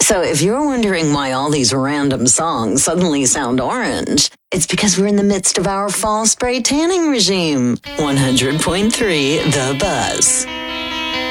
So if you're wondering why all these random songs suddenly sound orange, it's because we're in the midst of our fall spray tanning regime. 100.3 The Buzz.